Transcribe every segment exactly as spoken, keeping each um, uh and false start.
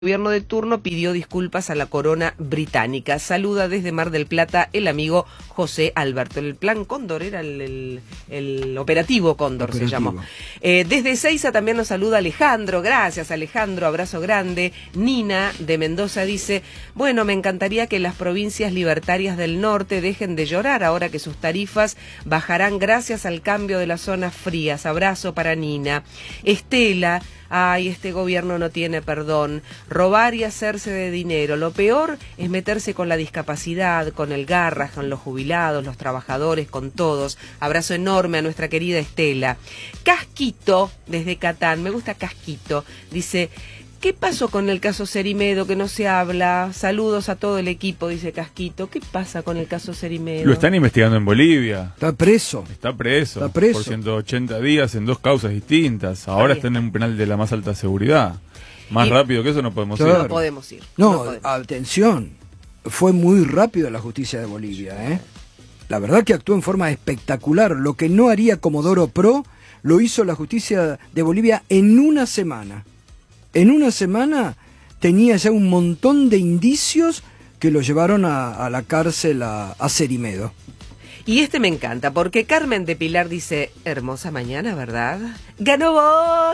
El gobierno de turno pidió disculpas a la corona británica. Saluda desde Mar del Plata el amigo José Alberto. El plan Cóndor era el, el, el operativo Cóndor, operativo. se llamó. Eh, desde Ezeiza también nos saluda Alejandro. Gracias, Alejandro. Abrazo grande. Nina de Mendoza dice, bueno, me encantaría que las provincias libertarias del norte dejen de llorar ahora que sus tarifas bajarán gracias al cambio de las zonas frías. Abrazo para Nina. Estela, ay, este gobierno no tiene perdón. Robar y hacerse de dinero. Lo peor es meterse con la discapacidad, con el Garras, con los jubilados, los trabajadores, con todos. Abrazo enorme a nuestra querida Estela. Casquito, desde Catán, me gusta Casquito, dice, ¿qué pasó con el caso Cerimedo que no se habla? Saludos a todo el equipo, dice Casquito. ¿Qué pasa con el caso Cerimedo? Lo están investigando en Bolivia. Está preso. Está preso. Está preso. Por ciento ochenta días en dos causas distintas. Ahora está en un penal de la más alta seguridad. Más y, rápido que eso no podemos claro. ir. No podemos ir. No, no podemos. Atención. Fue muy rápido la justicia de Bolivia, ¿eh? La verdad que actuó en forma espectacular. Lo que no haría Comodoro Pro, lo hizo la justicia de Bolivia en una semana. En una semana tenía ya un montón de indicios que lo llevaron a, a la cárcel a, a Cerimedo. Y este me encanta, porque Carmen de Pilar dice, hermosa mañana, ¿verdad? ¡Ganó Boca!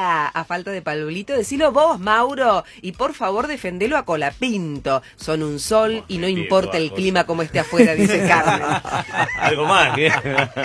A falta de Pablito, decilo vos, Mauro. Y por favor, defendelo a Colapinto. Son un sol y no importa el clima como esté afuera, dice Carmen. Algo más, ¿eh?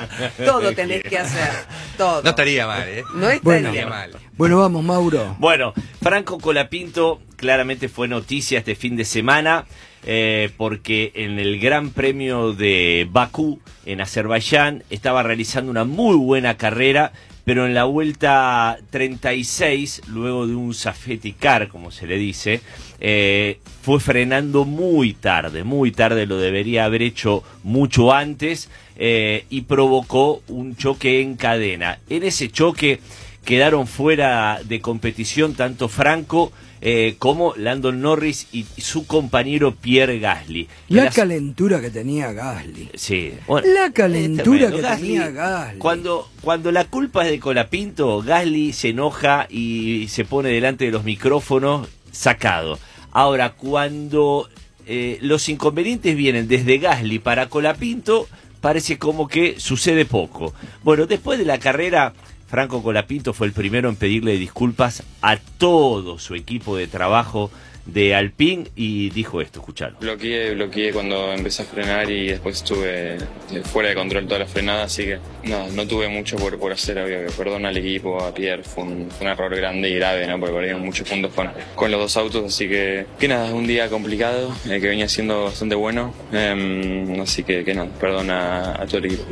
Todo tenés que hacer, todo. No estaría mal, ¿eh? No estaría bueno, mal. Bueno, vamos, Mauro. Bueno, Franco Colapinto claramente fue noticia este fin de semana. Eh, porque en el Gran Premio de Bakú, en Azerbaiyán, estaba realizando una muy buena carrera, pero en la vuelta treinta y seis, luego de un safety car, como se le dice, eh, fue frenando muy tarde, muy tarde, lo debería haber hecho mucho antes, eh, y provocó un choque en cadena. En ese choque quedaron fuera de competición tanto Franco Eh, como Landon Norris y su compañero Pierre Gasly. La Las... calentura que tenía Gasly. Sí. Bueno, la calentura que Gasly, tenía Gasly. Cuando, cuando la culpa es de Colapinto, Gasly se enoja y se pone delante de los micrófonos sacado. Ahora, cuando eh, los inconvenientes vienen desde Gasly para Colapinto, parece como que sucede poco. Bueno, después de la carrera, Franco Colapinto fue el primero en pedirle disculpas a todo su equipo de trabajo de Alpine y dijo esto, escuchalo. Bloqueé, bloqueé cuando empecé a frenar y después estuve fuera de control toda la frenada, así que no, no tuve mucho por, por hacer, obvio. Perdón al equipo, a Pierre, fue un, fue un error grande y grave, ¿no? Porque perdieron muchos puntos con, con los dos autos, así que, que nada, es un día complicado, eh, que venía siendo bastante bueno, eh, así que, que nada, perdón a, a todo el equipo.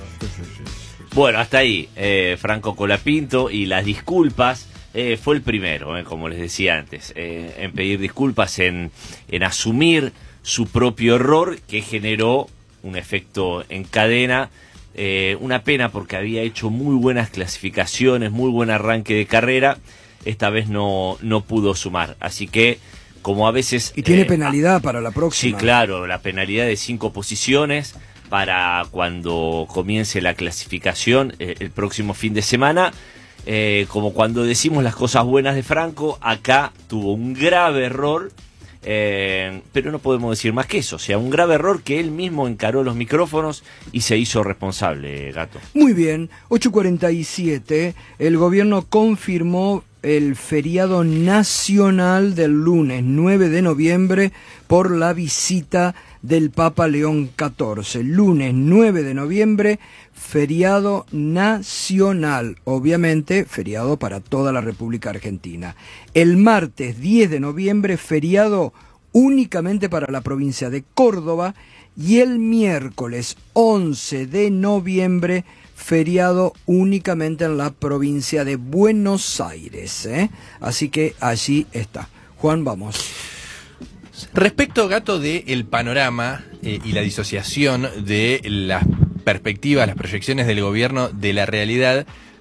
Bueno, hasta ahí, eh, Franco Colapinto, y las disculpas, eh, fue el primero, eh, como les decía antes, eh, en pedir disculpas, en, en asumir su propio error que generó un efecto en cadena. Eh, una pena porque había hecho muy buenas clasificaciones, muy buen arranque de carrera, esta vez no, no pudo sumar, así que como a veces... Y tiene eh, penalidad para la próxima. Sí, claro, la penalidad de cinco posiciones para cuando comience la clasificación eh, el próximo fin de semana. Eh, como cuando decimos las cosas buenas de Franco, acá tuvo un grave error, eh, pero no podemos decir más que eso. O sea, un grave error que él mismo encaró los micrófonos y se hizo responsable, Gato. Muy bien, ocho cuarenta y siete, el gobierno confirmó el feriado nacional del lunes nueve de noviembre por la visita del Papa León catorce. Lunes nueve de noviembre, feriado nacional, obviamente feriado para toda la República Argentina. El martes diez de noviembre, feriado únicamente para la provincia de Córdoba, y el miércoles once de noviembre, feriado únicamente en la provincia de Buenos Aires, ¿eh? Así que allí está. Juan, vamos. Respecto, Gato, del panorama eh, y la disociación de las perspectivas, las proyecciones del gobierno de la realidad,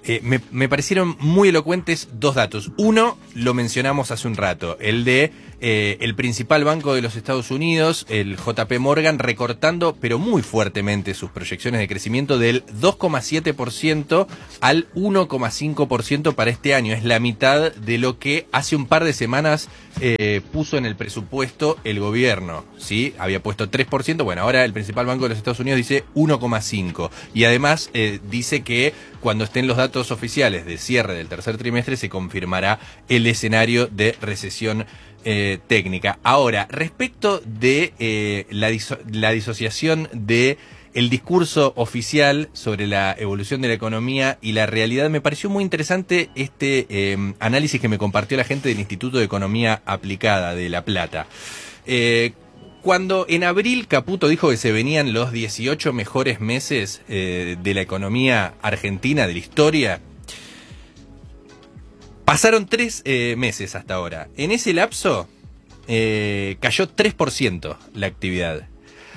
Eh, me, me parecieron muy elocuentes dos datos. Uno, lo mencionamos hace un rato, el de eh, el principal banco de los Estados Unidos, el J P Morgan, recortando, pero muy fuertemente, sus proyecciones de crecimiento del dos coma siete por ciento al uno coma cinco por ciento para este año. Es la mitad de lo que hace un par de semanas eh, puso en el presupuesto el gobierno, ¿sí? Había puesto tres por ciento, bueno, ahora el principal banco de los Estados Unidos dice uno coma cinco por ciento. Y además eh, dice que cuando estén los datos oficiales de cierre del tercer trimestre se confirmará el escenario de recesión eh, técnica. Ahora, respecto de eh, la, diso la disociación de el discurso oficial sobre la evolución de la economía y la realidad, me pareció muy interesante este eh, análisis que me compartió la gente del Instituto de Economía Aplicada de La Plata. Eh, Cuando en abril Caputo dijo que se venían los dieciocho mejores meses eh, de la economía argentina, de la historia, pasaron tres eh, meses hasta ahora. En ese lapso eh, cayó tres por ciento la actividad.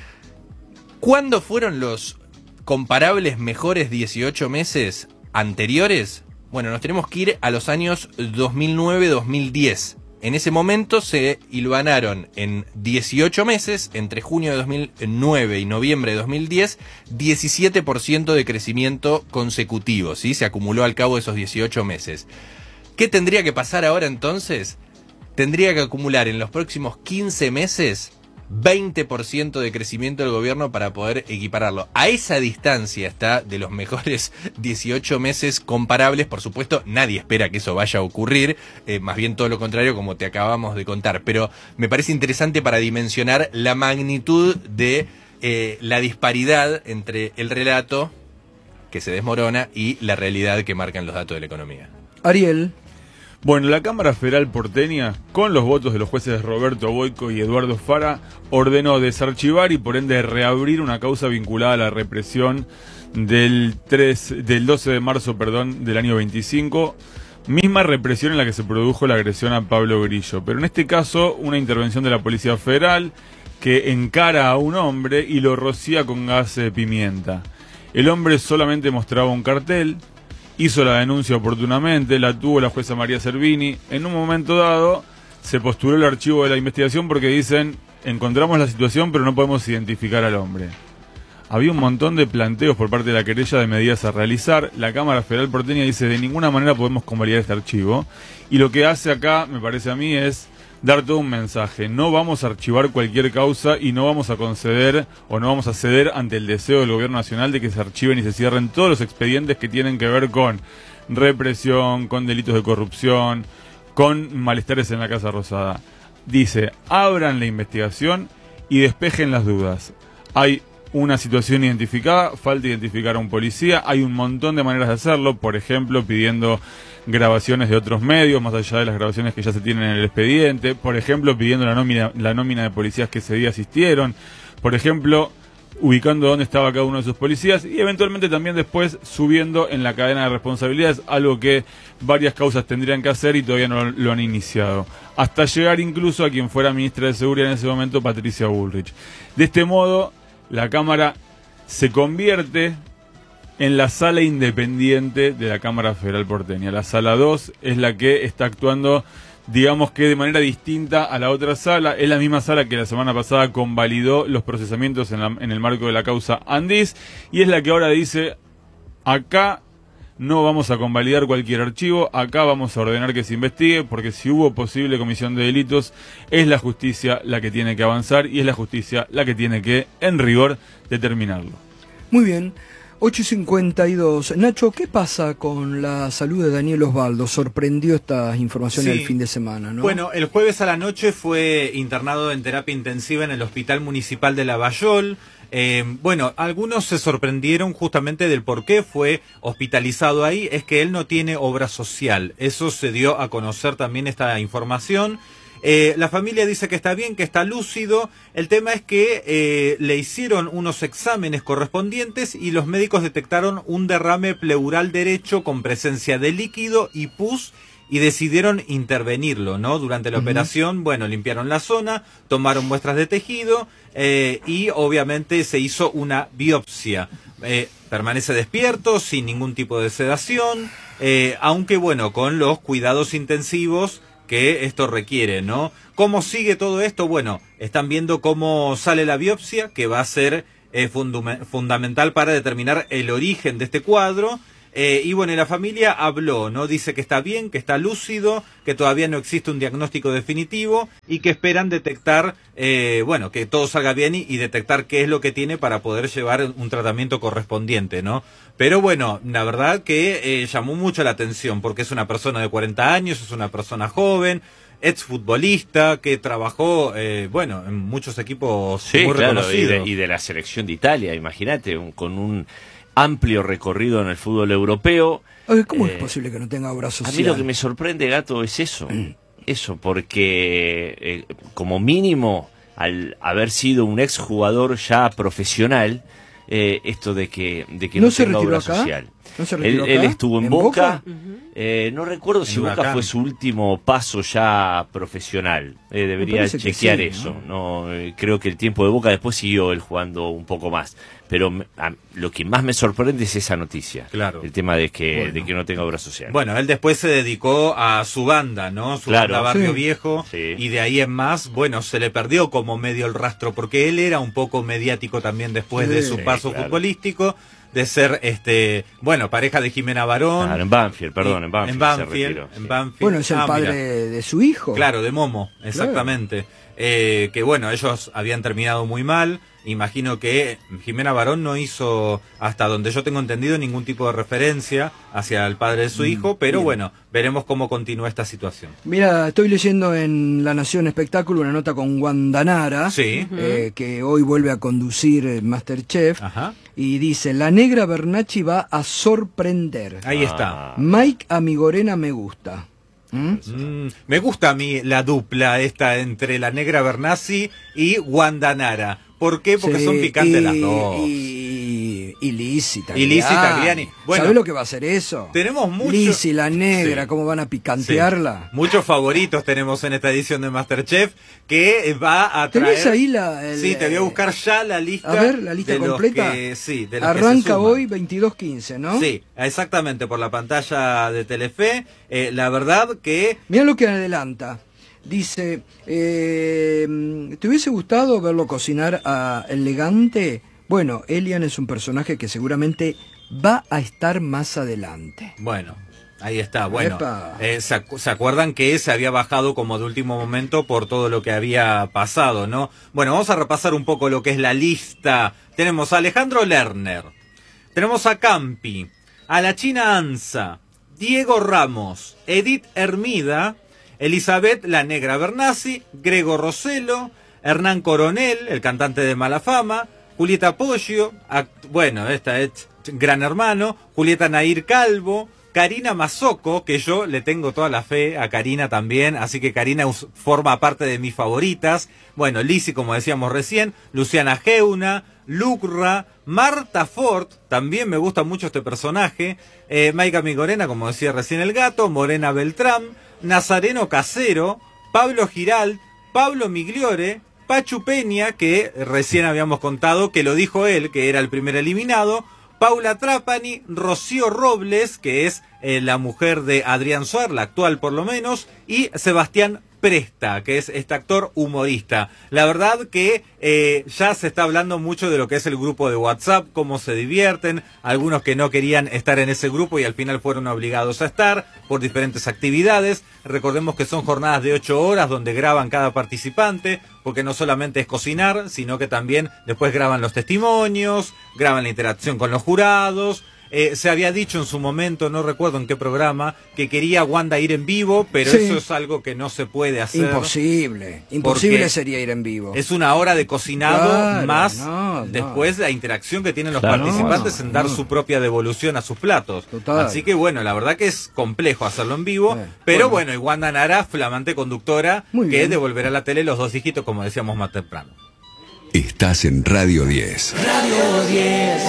¿Cuándo fueron los comparables mejores dieciocho meses anteriores? Bueno, nos tenemos que ir a los años dos mil nueve a dos mil diez. En ese momento se hilvanaron en dieciocho meses, entre junio de dos mil nueve y noviembre de dos mil diez, diecisiete por ciento de crecimiento consecutivo, ¿sí? Se acumuló al cabo de esos dieciocho meses. ¿Qué tendría que pasar ahora entonces? Tendría que acumular en los próximos quince meses veinte por ciento de crecimiento del gobierno para poder equipararlo. A esa distancia está de los mejores dieciocho meses comparables. Por supuesto, nadie espera que eso vaya a ocurrir, eh, más bien todo lo contrario, como te acabamos de contar. Pero me parece interesante para dimensionar la magnitud de eh, la disparidad entre el relato que se desmorona y la realidad que marcan los datos de la economía. Ariel. Bueno, la Cámara Federal porteña, con los votos de los jueces Roberto Boico y Eduardo Fara, ordenó desarchivar y por ende reabrir una causa vinculada a la represión del, tres, del doce de marzo perdón, del año veinticinco, misma represión en la que se produjo la agresión a Pablo Grillo, pero en este caso una intervención de la Policía Federal que encara a un hombre y lo rocía con gas de pimienta. El hombre solamente mostraba un cartel, hizo la denuncia oportunamente, la tuvo la jueza María Servini. En un momento dado se postuló el archivo de la investigación porque dicen, encontramos la situación pero no podemos identificar al hombre. Había un montón de planteos por parte de la querella de medidas a realizar. La Cámara Federal porteña dice, de ninguna manera podemos convalidar este archivo. Y lo que hace acá, me parece a mí, es dar todo un mensaje. No vamos a archivar cualquier causa y no vamos a conceder o no vamos a ceder ante el deseo del gobierno nacional de que se archiven y se cierren todos los expedientes que tienen que ver con represión, con delitos de corrupción, con malestares en la Casa Rosada. Dice, abran la investigación y despejen las dudas. Hay una situación identificada, falta identificar a un policía, hay un montón de maneras de hacerlo, por ejemplo, pidiendo grabaciones de otros medios, más allá de las grabaciones que ya se tienen en el expediente, por ejemplo, pidiendo la nómina, la nómina de policías que ese día asistieron, por ejemplo, ubicando dónde estaba cada uno de sus policías y eventualmente también después subiendo en la cadena de responsabilidades, algo que varias causas tendrían que hacer y todavía no lo han iniciado, hasta llegar incluso a quien fuera ministra de Seguridad en ese momento, Patricia Bullrich. De este modo, la Cámara se convierte en la sala independiente de la Cámara Federal porteña. La sala dos es la que está actuando, digamos que de manera distinta a la otra sala. Es la misma sala que la semana pasada convalidó los procesamientos en, la, en el marco de la causa Andis, y es la que ahora dice, acá no vamos a convalidar cualquier archivo, acá vamos a ordenar que se investigue, porque si hubo posible comisión de delitos, es la justicia la que tiene que avanzar y es la justicia la que tiene que, en rigor, determinarlo. Muy bien. ocho y cincuenta y dos. Nacho, ¿qué pasa con la salud de Daniel Osvaldo? Sorprendió estas informaciones Sí. el fin de semana, ¿no? Bueno, el jueves a la noche fue internado en terapia intensiva en el Hospital Municipal de Lavallol. Eh, bueno, algunos se sorprendieron justamente del por qué fue hospitalizado ahí. Es que él no tiene obra social. Eso se dio a conocer también esta información. Eh, la familia dice que está bien, que está lúcido. El tema es que eh, le hicieron unos exámenes correspondientes y los médicos detectaron un derrame pleural derecho con presencia de líquido y pus y decidieron intervenirlo, ¿no? Durante la uh-huh. operación, bueno, limpiaron la zona, tomaron muestras de tejido eh, y obviamente se hizo una biopsia. Eh, permanece despierto, sin ningún tipo de sedación, eh, aunque bueno, con los cuidados intensivos que esto requiere, ¿no? ¿Cómo sigue todo esto? Bueno, están viendo cómo sale la biopsia, que va a ser eh, fundum- fundamental para determinar el origen de este cuadro. Eh, y bueno, la familia habló, ¿no? Dice que está bien, que está lúcido, que todavía no existe un diagnóstico definitivo y que esperan detectar, eh, bueno, que todo salga bien y, y detectar qué es lo que tiene para poder llevar un tratamiento correspondiente, ¿no? Pero bueno, la verdad que eh, llamó mucho la atención porque es una persona de cuarenta años, es una persona joven, exfutbolista que trabajó, eh, bueno, en muchos equipos sí, muy claro, reconocidos. Y de, y de la selección de Italia, imagínate, un, con un amplio recorrido en el fútbol europeo. Oye, ¿cómo eh, es posible que no tenga obra social? A mí lo que me sorprende, Gato, es eso. Eso, porque eh, como mínimo, al haber sido un exjugador ya profesional, eh, esto de que, de que no, no se tenga obra acá? social. ¿No se él, acá? él estuvo en, ¿En Boca, Boca? eh, no recuerdo si En Boca Huracán. fue su último paso ya profesional. Eh, debería chequear sí, eso. ¿no? No, eh, creo que el tiempo de Boca después siguió él jugando un poco más. Pero me, a, lo que más me sorprende es esa noticia. Claro. El tema de que, Bueno. de que no tenga obra social. Bueno, él después se dedicó a su banda, ¿no? Su Claro. banda Barrio Sí. Viejo. Sí. Y de ahí en más, bueno, se le perdió como medio el rastro, porque él era un poco mediático también después Sí. de su Sí, paso claro. futbolístico, de ser, este, bueno, pareja de Jimena Barón. Claro, en Banfield, perdón, Y- en Banfield. En se Banfield, retiró, en sí. Banfield. Bueno, es el Ah, padre mira. de su hijo. Claro, de Momo, exactamente. Eh, que bueno, ellos habían terminado muy mal. Imagino que Jimena Barón no hizo, hasta donde yo tengo entendido, ningún tipo de referencia hacia el padre de su hijo, pero bien. bueno, veremos cómo continúa esta situación. Mira, estoy leyendo en La Nación Espectáculo una nota con Wanda Nara, Sí. eh, que hoy vuelve a conducir eh, MasterChef, Ajá. y dice, la negra Bernacchi va a sorprender. Ahí Ah. está. Mike Amigorena me gusta. ¿Mm? Mm, me gusta a mí la dupla esta entre la negra Bernasi y Wanda Nara. ¿Por qué? Porque Sí, son picantes y, las dos. Y, y Lizzy Tagliani. Y Lizzy Tagliani. Bueno, ¿sabés lo que va a hacer eso? tenemos mucho- Lizzy, la negra, Sí. ¿cómo van a Sí. picantearla? Muchos favoritos tenemos en esta edición de MasterChef que va a traer... ¿Tenés ahí la...? el- Sí, te voy a buscar ya la lista. A ver, la lista de los completa. que- sí, de los que se Arranca suman. hoy veintidós quince, ¿no? Sí, exactamente, por la pantalla de Telefe. Eh, la verdad que... Mira lo que adelanta. Dice, eh, ¿te hubiese gustado verlo cocinar a Elegante? Bueno, Elian es un personaje que seguramente va a estar más adelante. Bueno, ahí está. Bueno, Epa. eh, se, acu- se acuerdan que se había bajado como de último momento por todo lo que había pasado, ¿no? Bueno, vamos a repasar un poco lo que es la lista. Tenemos a Alejandro Lerner, tenemos a Campi, a la China Anza, Diego Ramos, Edith Hermida, Elizabeth la Negra Bernasi, Grego Roselo, Hernán Coronel, el cantante de Mala Fama, Julieta Poggio, act- bueno, esta es Gran Hermano, Julieta Nair Calvo, Karina Mazoco, que yo le tengo toda la fe a Karina también, así que Karina us- forma parte de mis favoritas. Bueno, Lizzy, como decíamos recién, Luciana Geuna, Lucra, Marta Ford, también me gusta mucho este personaje, eh, Maika Migorena, como decía recién el gato, Morena Beltrán, Nazareno Casero, Pablo Giral, Pablo Migliore, Pachu Peña, que recién habíamos contado que lo dijo él, que era el primer eliminado, Paula Trapani, Rocío Robles, que es eh, la mujer de Adrián Suar, la actual por lo menos, y Sebastián Presta, que es este actor humorista. La verdad que eh, ya se está hablando mucho de lo que es el grupo de WhatsApp, cómo se divierten, algunos que no querían estar en ese grupo y al final fueron obligados a estar por diferentes actividades. Recordemos que son jornadas de ocho horas donde graban cada participante, porque no solamente es cocinar, sino que también después graban los testimonios, graban la interacción con los jurados. Eh, se había dicho en su momento, no recuerdo en qué programa, que quería Wanda ir en vivo, pero Sí. eso es algo que no se puede hacer. Imposible, imposible Porque sería ir en vivo. Es una hora de cocinado Claro, más no, no. después la interacción que tienen los Claro, participantes no, en dar no. su propia devolución a sus platos. Total. Así que bueno, la verdad que es complejo hacerlo en vivo, Eh, pero bueno. bueno, y Wanda Nara, flamante conductora, Muy que bien. devolverá a la tele los dos dígitos, como decíamos más temprano. Estás en Radio diez. Radio diez, la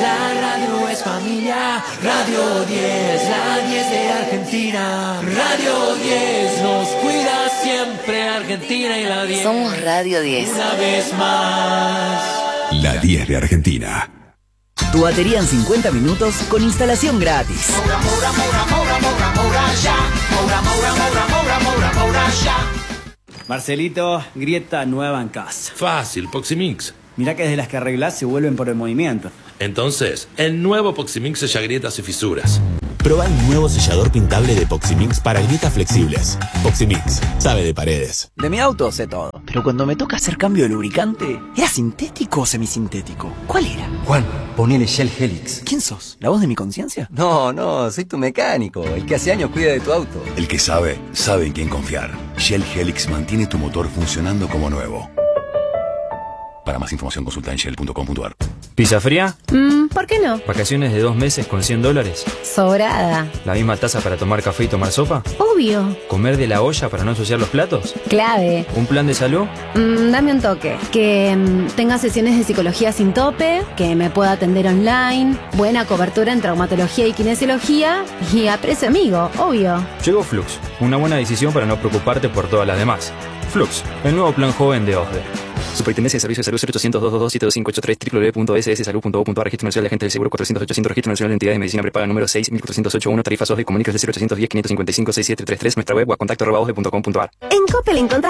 radio es familia. Radio diez, la diez de Argentina. Radio diez nos cuida siempre, Argentina y la diez. Somos Radio diez. Una vez más. La diez de Argentina. Tu batería en cincuenta minutos con instalación gratis. Moura, Moura, Moura, Moura, Moura, Moura, ya. Moura, Moura, Moura, Moura, Moura, Moura, ya. Marcelito, grieta nueva en casa. Fácil, Poximix. Mirá que desde las que arreglás se vuelven por el movimiento. Entonces, el nuevo Poximix sella grietas y fisuras. Proba el nuevo sellador pintable de Poximix para grietas flexibles. Poximix, sabe de paredes. De mi auto sé todo, pero cuando me toca hacer cambio de lubricante, ¿era sintético o semisintético? ¿Cuál era? Juan, ponele Shell Helix. ¿Quién sos? ¿La voz de mi conciencia? No, no, soy tu mecánico, el que hace años cuida de tu auto. El que sabe, sabe en quién confiar. Shell Helix mantiene tu motor funcionando como nuevo. Para más información consulta en shell punto com punto a r. ¿Pizza fría? Mm, ¿por qué no? ¿Vacaciones de dos meses con cien dólares? Sobrada. ¿La misma taza para tomar café y tomar sopa? Obvio. ¿Comer de la olla para no ensuciar los platos? Clave. ¿Un plan de salud? Mm, dame un toque. Que mm, tenga sesiones de psicología sin tope, que me pueda atender online, buena cobertura en traumatología y kinesiología y a precio amigo, obvio. Llegó Flux, una buena decisión para no preocuparte por todas las demás. Flux, el nuevo plan joven de OSDE. Superintendencia de Servicios de Salud cero ochocientos, dos dos dos, siete dos cinco ocho tres, doble u doble u doble u punto s s salud punto gov punto a r. Registro Nacional de Agentes del Seguro cuatrocientos ochocientos, Registro Nacional de Entidades de Medicina Prepaga número seis mil cuatrocientos ochenta y uno, tarifas OSDE, comunicas de cero ochocientos diez, quinientos cincuenta y cinco, sesenta y siete treinta y tres, nuestra web o a contacto arroba osde punto com punto a r. En Coppel encontrás